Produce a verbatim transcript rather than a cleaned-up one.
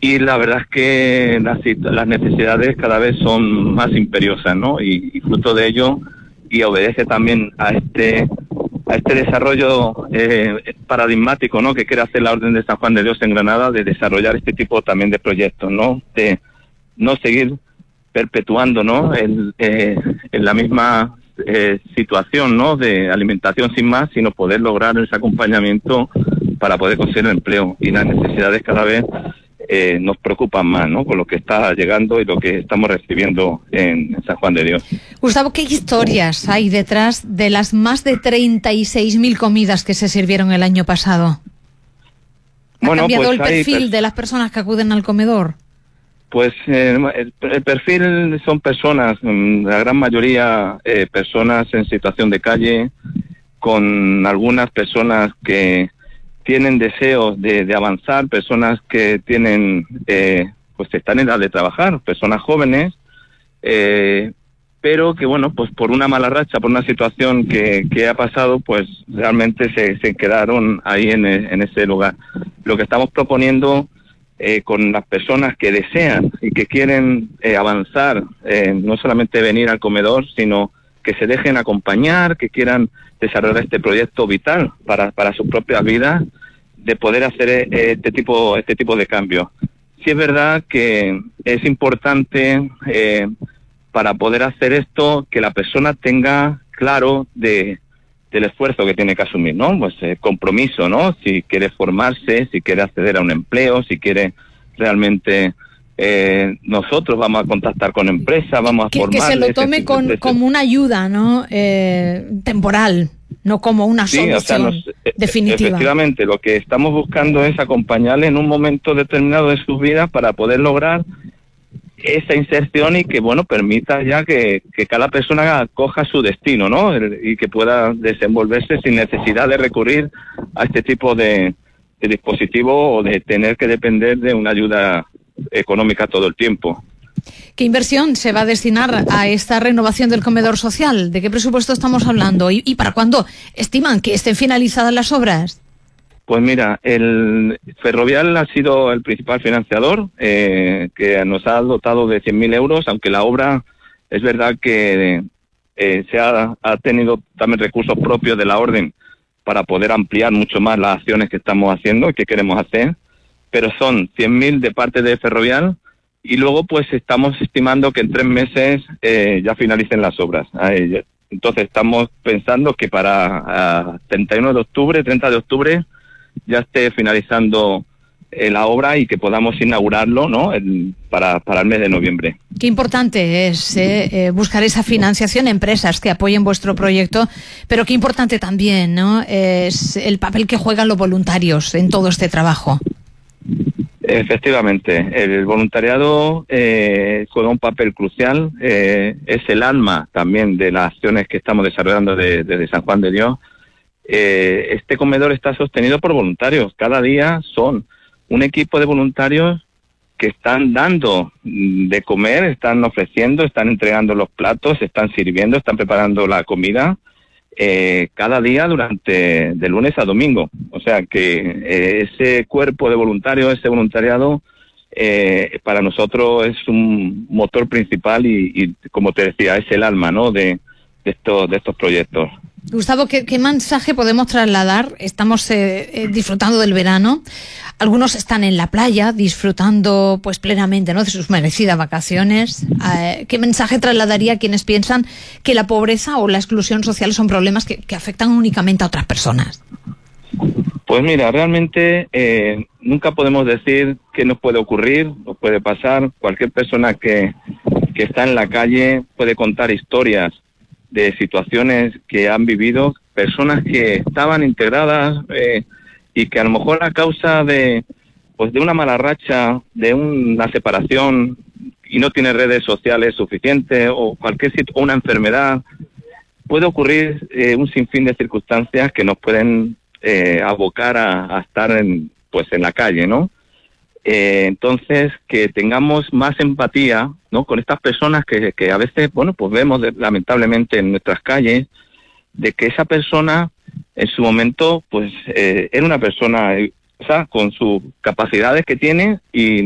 y la verdad es que las, las necesidades cada vez son más imperiosas, ¿no? Y, y fruto de ello, y obedece también a este a este desarrollo eh, paradigmático, ¿no?, que quiere hacer la Orden de San Juan de Dios en Granada, de desarrollar este tipo también de proyectos, ¿no? De no seguir perpetuando, ¿no?, el, eh, en la misma eh, situación, ¿no?, de alimentación sin más, sino poder lograr ese acompañamiento para poder conseguir el empleo. Y las necesidades cada vez eh, nos preocupan más, ¿no?, con lo que está llegando y lo que estamos recibiendo en, en San Juan de Dios. Gustavo, ¿qué historias hay detrás de las más de treinta y seis mil comidas que se sirvieron el año pasado? ¿Ha bueno, cambiado pues el perfil hay... de las personas que acuden al comedor? Pues eh, el, el perfil son personas, la gran mayoría eh, personas en situación de calle, con algunas personas que tienen deseos de, de avanzar, personas que tienen, eh, pues están en edad de trabajar, personas jóvenes, eh, pero que bueno, pues por una mala racha, por una situación que, que ha pasado, pues realmente se, se quedaron ahí en, en ese lugar. Lo que estamos proponiendo eh, con las personas que desean y que quieren eh, avanzar, eh, no solamente venir al comedor, sino que se dejen acompañar, que quieran desarrollar este proyecto vital para, para sus propias vidas, de poder hacer eh, este tipo este tipo de cambios. Sí es verdad que es importante eh, para poder hacer esto que la persona tenga claro de del esfuerzo que tiene que asumir, ¿no? Pues eh, compromiso, ¿no? Si quiere formarse, si quiere acceder a un empleo, si quiere realmente eh, nosotros vamos a contactar con empresas, vamos a que, formarles. Que se lo tome con, como una ayuda, ¿no? Eh, temporal, no como una sí, solución o sea, nos, definitiva. Efectivamente, lo que estamos buscando es acompañarles en un momento determinado de sus vidas para poder lograr esa inserción y que, bueno, permita ya que, que cada persona coja su destino, ¿no? Y que pueda desenvolverse sin necesidad de recurrir a este tipo de, de dispositivo o de tener que depender de una ayuda económica todo el tiempo. ¿Qué inversión se va a destinar a esta renovación del comedor social? ¿De qué presupuesto estamos hablando? ¿Y, y para cuándo estiman que estén finalizadas las obras? Pues mira, el Ferrovial ha sido el principal financiador, eh, que nos ha dotado de cien mil euros, aunque la obra es verdad que eh, se ha, ha tenido también recursos propios de la Orden para poder ampliar mucho más las acciones que estamos haciendo y que queremos hacer, pero son cien mil de parte de Ferrovial y luego pues estamos estimando que en tres meses eh, ya finalicen las obras. Eh, entonces estamos pensando que para uh, treinta y uno de octubre, treinta de octubre, ya esté finalizando eh, la obra y que podamos inaugurarlo, ¿no?, el, para, para el mes de noviembre. Qué importante es eh, eh, buscar esa financiación, empresas que apoyen vuestro proyecto, pero qué importante también, ¿no?, es el papel que juegan los voluntarios en todo este trabajo. Efectivamente, el voluntariado eh, juega un papel crucial, eh, es el alma también de las acciones que estamos desarrollando desde de, de San Juan de Dios. Eh, este comedor está sostenido por voluntarios. Cada día son un equipo de voluntarios que están dando de comer, están ofreciendo, están entregando los platos, están sirviendo, están preparando la comida eh, cada día durante de lunes a domingo. O sea que eh, ese cuerpo de voluntarios, ese voluntariado, eh, para nosotros es un motor principal y, y como te decía, es el alma, ¿no?, de, de estos de estos proyectos. Gustavo, ¿qué, qué mensaje podemos trasladar? Estamos eh, eh, disfrutando del verano. Algunos están en la playa disfrutando pues plenamente, ¿no?, de sus merecidas vacaciones. Eh, ¿Qué mensaje trasladaría a quienes piensan que la pobreza o la exclusión social son problemas que, que afectan únicamente a otras personas? Pues mira, realmente eh, nunca podemos decir qué nos puede ocurrir, nos puede pasar. Cualquier persona que, que está en la calle puede contar historias de situaciones que han vivido, personas que estaban integradas eh, y que a lo mejor a causa de pues de una mala racha, de una separación y no tiene redes sociales suficientes o cualquier o una enfermedad, puede ocurrir eh, un sinfín de circunstancias que nos pueden eh, abocar a, a estar en pues en la calle, ¿no? Eh, entonces, que tengamos más empatía, ¿no?, con estas personas que, que a veces, bueno, pues vemos de, lamentablemente en nuestras calles, de que esa persona en su momento, pues, eh, era una persona, eh, o sea, con sus capacidades que tiene y